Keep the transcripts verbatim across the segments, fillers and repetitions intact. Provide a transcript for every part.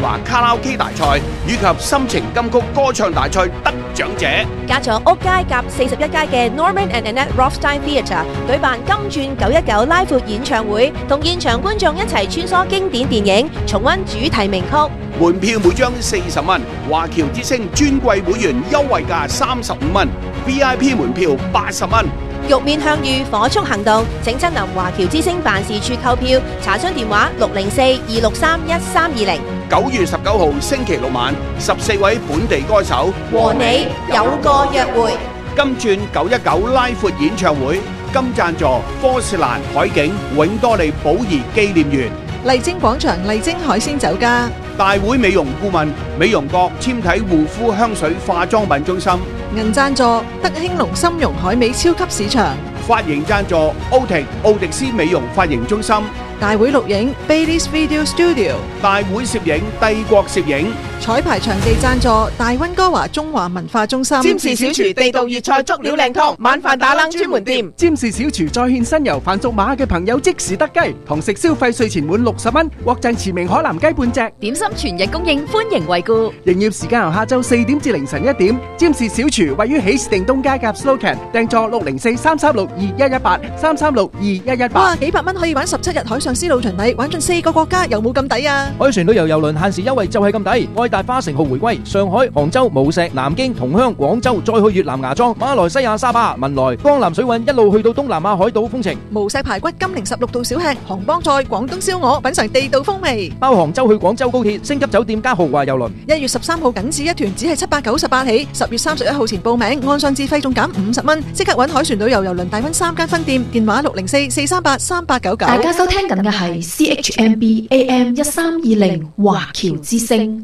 華卡拉 OK 大賽以及心情金曲歌唱大賽得獎者。 加咗屋街夾四十一街嘅 Norman and Annette Rothstein Theatre 舉辦金鑽九一九拉闊演唱會，同現場觀眾一齊穿梭經典電影，重溫主題名曲。 門票每張四十蚊，華僑之星尊貴會員優惠價三十五蚊 ，V I P 門票八十蚊。 玉面向遇火速行動，請親臨華僑之星辦事處購票，查詢電話六零四二六三一三二零。 九月十九號星期六晚，十四位本地歌手和你有個約會。 金鑽九一九拉闊演唱會，金贊助科士蘭海景永多利寶儀紀念園。 麗晶廣場麗晶海鮮酒家。 大會美容顧問美容閣纖體護膚香水化妝品中心。 銀贊助德興隆參茸海味超級市場。 髮型贊助奧婷奧迪斯美容髮型中心。 大會錄影 Bailey's Video Studio。 大會攝影帝國攝影。 彩排場地贊助大溫哥華中華文化中心。 占士小廚地道粵菜足料靚湯，晚飯打冷專門店。 占士小廚再獻新油飯屬馬嘅朋友即時得雞，堂食消費稅前滿六十蚊，獲贈馳名海南雞半隻。 點心全日供應，歡迎惠顧。 營業時間由下晝四點至凌晨一點。占士小廚位於喜事定東街夾 Slocan， 訂座六零四三三六二一一八三三六二一一八。 哇，幾百蚊可以玩十七日海上絲路巡禮，玩盡四個國家，有冇咁抵啊？ 海船旅遊郵輪限時優惠就係咁抵，愛大花城號回歸，上海、杭州、無錫、南京、同鄉、廣州，再去越南芽莊、馬來西亞沙巴、文萊、江南水韻，一路去到東南亞海島風情。 無錫排骨、金陵十六道小吃、杭幫菜、廣東燒鵝，品嘗地道風味。 包杭州去廣州高鐵、星級酒店加豪華郵輪。 一月十三號僅止一團，只係七百九十八起。十月三十一號前報名，按上自費仲減五十蚊。即刻搵海船旅遊郵輪大溫三間分店，電話六零四四三八三八九九。 大家收聽緊嘅係 C H M B A M 一三二零華僑之聲。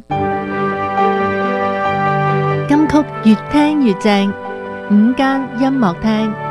金曲越聽越正，午間音樂廳。